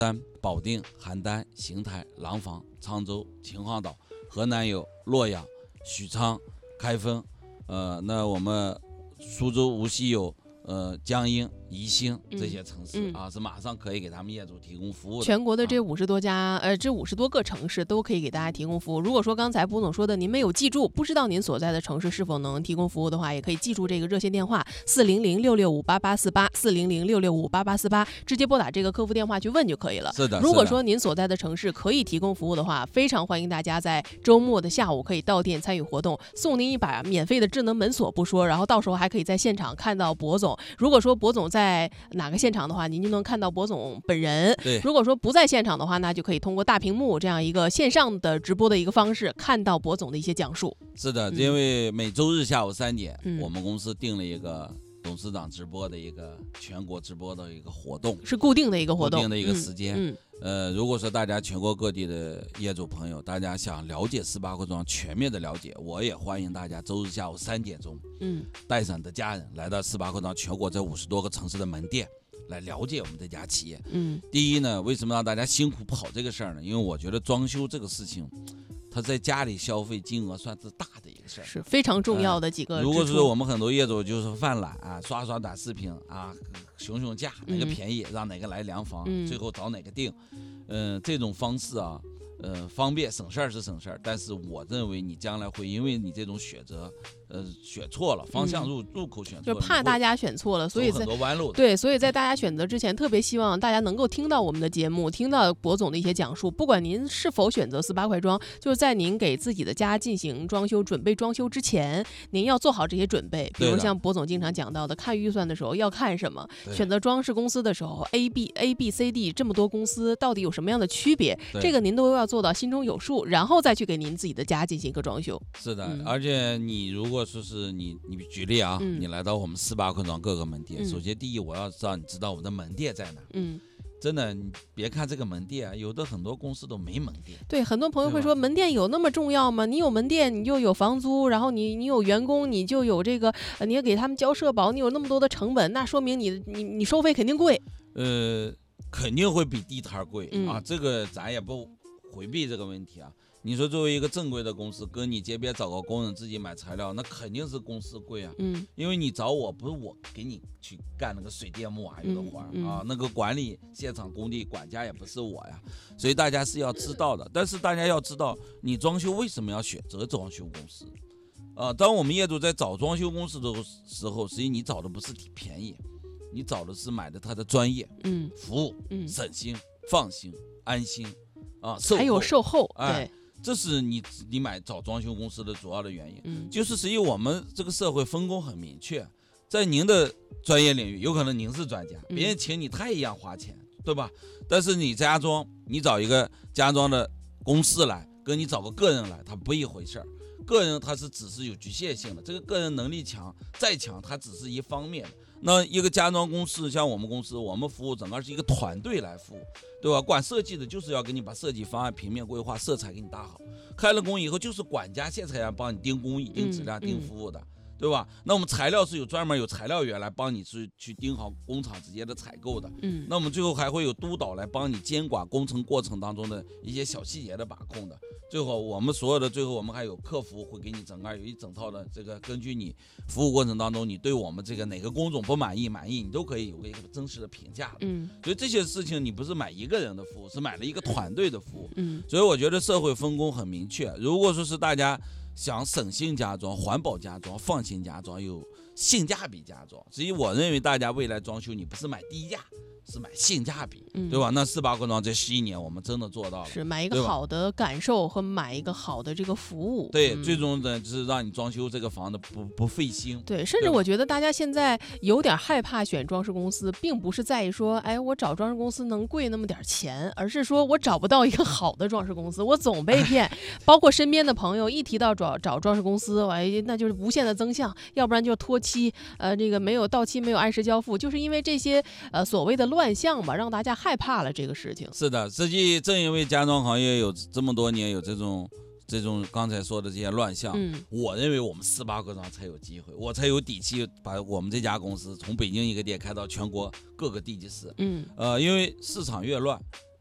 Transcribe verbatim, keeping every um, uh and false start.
山、保定、邯郸、邢台、廊坊、沧州、秦皇岛，河南有洛阳、许昌、开封，呃，那我们苏州、无锡有呃江阴、宜兴这些城市、 嗯嗯、 啊，是马上可以给他们业主提供服务的。 全国的这五十多家，啊、呃，这五十多个城市都可以给大家提供服务。如果说刚才卜总说的您没有记住，不知道您所在的城市是否能提供服务的话，也可以记住这个热线电话四零零六六五八八四八四零零六六五八八四八，直接拨打这个客服电话去问就可以了。 是的。 如果说您所在的城市可以提供服务的话，非常欢迎大家在周末的下午可以到店参与活动，送您一把免费的智能门锁不说，然后到时候还可以在现场看到卜总。如果说卜总在哪个现场的话，您就能看到卜总本人。 对， 如果说不在现场的话，那就可以通过大屏幕这样一个线上的直播的一个方式，看到卜总的一些讲述。 是的，因为每周日下午三点、 嗯， 我们公司定了一个董事长直播的一个全国直播的一个活动， 是固定的一个活动， 固定的一个时间。 嗯， 嗯呃，如果说大家全国各地的业主朋友，大家想了解斯巴克庄全面的了解，我也欢迎大家周日下午三点钟， 嗯， 带上你的家人来到斯巴克庄全国这五十多个城市的门店。来了解我们这家企业。 嗯， 第一呢，为什么让大家辛苦跑这个事儿呢？因为我觉得装修这个事情，它在家里消费金额算是大的一个事儿， 是非常重要的几个、呃。 如果是我们很多业主就是犯懒啊，刷刷短视频啊，熊熊价，哪个便宜、嗯、让哪个来量房、嗯，最后找哪个定，嗯、呃，这种方式啊。呃，方便省事儿是省事儿，但是我认为你将来会因为你这种选择，呃，选错了方向入、嗯、入口选错了， 就怕大家选错了，所以在很多弯路。 对，所以在大家选择之前，特别希望大家能够听到我们的节目，听到卜总的一些讲述。不管您是否选择斯巴快装，就是在您给自己的家进行装修、准备装修之前，您要做好这些准备。比如像卜总经常讲到的，看预算的时候要看什么，选择装饰公司的时候 ，A B A B C D 这么多公司到底有什么样的区别，这个您都要做到心中有数，然后再去给您自己的家进行一个装修。 是的， 嗯、 而且你如果说是你，你举例啊， 嗯、 你来到我们斯巴克庄各个门店、 嗯， 首先第一，我要知道你知道我的门店在哪。 嗯。 真的，你别看这个门店啊，有的很多公司都没门店。 对，很多朋友会说，门店有那么重要吗？你有门店，你就有房租，然后你你有员工，你就有这个，呃、你要给他们交社保，你有那么多的成本，那说明你你你收费肯定贵。 呃，肯定会比地摊贵、 嗯、 啊，这个咱也不回避这个问题啊。你说作为一个正规的公司，跟你街边找个工人自己买材料，那肯定是公司贵啊。 嗯， 因为你找我不是我给你去干那个水电木瓦油的活、嗯嗯、啊，那个管理现场工地管家也不是我呀，所以大家是要知道的。但是大家要知道，你装修为什么要选择装修公司？啊，当我们业主在找装修公司的时候，实际你找的不是挺便宜，你找的是买的他的专业， 嗯， 服务， 嗯， 省心、放心、安心，啊，售后还有售后， 哎、 对。 这是你你买找装修公司的主要的原因， 嗯， 就是实际我们这个社会分工很明确，在您的专业领域，有可能您是专家，别人请你他也一样花钱，对吧？但是你家装，你找一个家装的公司来，跟你找个个人来，它不一回事儿。个人他是只是有局限性的，这个个人能力强再强，它只是一方面。那一个家装公司像我们公司，我们服务整个是一个团队来服务，对吧？管设计的就是要给你把设计方案、平面规划、色彩给你搭好，开了工以后就是管家现场帮你定工艺、定质量、定服务的。嗯嗯，对吧？那我们材料是有专门有材料员来帮你去去盯好工厂直接的采购的， 嗯， 那我们最后还会有督导来帮你监管工程过程当中的一些小细节的把控的。最后我们所有的最后我们还有客服会给你整个有一整套的这个，根据你服务过程当中你对我们这个哪个工种不满意满意，你都可以有一个真实的评价的。 嗯， 所以这些事情你不是买一个人的服务，是买了一个团队的服务。 嗯， 所以我觉得社会分工很明确。如果说是大家想省心家装、环保家装、放心家装、有性价比家装，所以我认为大家未来装修你不是买低价，是买性价比， 嗯、 对吧？那斯巴克庄这十一年我们真的做到了， 是买一个好的感受和买一个好的这个服务。 对， 嗯、 最终的就是让你装修这个房子不不费心。 对，甚至我觉得大家现在有点害怕选装饰公司，并不是在于说，哎，我找装饰公司能贵那么点钱，而是说我找不到一个好的装饰公司，我总被骗。包括身边的朋友一提到找找装饰公司，哎，那就是无限的增项，要不然就拖期，呃，这个没有到期，没有按时交付，就是因为这些呃所谓的乱象吧，让大家害怕了这个事情。 是的，实际正因为家装行业有这么多年有这种这种刚才说的这些乱象， 嗯， 我认为我们四八块庄才有机会，我才有底气把我们这家公司从北京一个店开到全国各个地级市。 嗯， 呃，因为市场越乱，